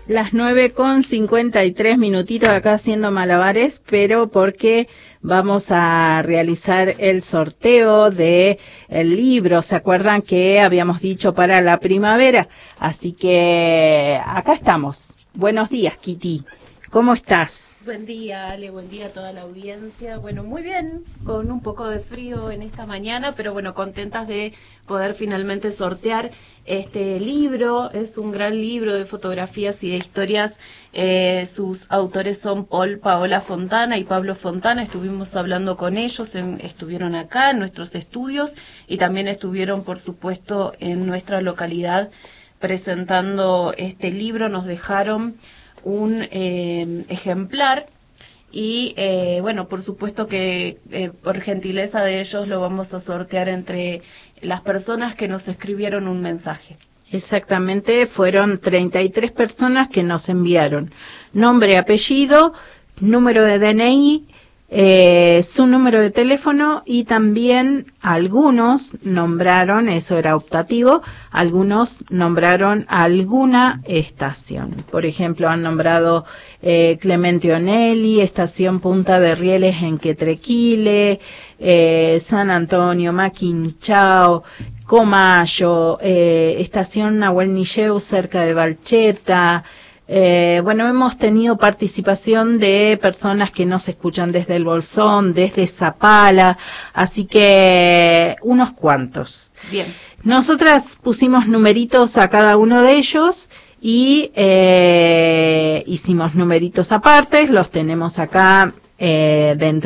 Las 9:53 minutitos acá haciendo malabares, pero porque vamos a realizar el sorteo de el libro. ¿Se acuerdan que habíamos dicho para la primavera? Así que acá estamos. Buenos días, Kitty. ¿Cómo estás? Buen día, Ale, buen día a toda la audiencia. Bueno, muy bien, con un poco de frío en esta mañana, pero bueno, contentas de poder finalmente sortear este libro. Es un gran libro de fotografías y de historias. Sus autores son Paola Fontana y Pablo Fontana. Estuvimos hablando con ellos, estuvieron acá en nuestros estudios y también estuvieron, por supuesto, en nuestra localidad presentando este libro. Nos dejaron un ejemplar y bueno, por supuesto que por gentileza de ellos lo vamos a sortear entre las personas que nos escribieron un mensaje. Exactamente, fueron 33 personas que nos enviaron nombre, apellido, número de DNI, su número de teléfono, y también algunos nombraron, eso era optativo, algunos nombraron alguna estación. Por ejemplo, han nombrado Clemente Onelli, estación Punta de Rieles en Quetrequile, San Antonio, Maquinchao, Comayo, estación Nahuel Nilleu cerca de Valcheta. Bueno, hemos tenido participación de personas que nos escuchan desde El Bolsón, desde Zapala, así que unos cuantos. Bien. Nosotras pusimos numeritos a cada uno de ellos y hicimos numeritos aparte, los tenemos acá dentro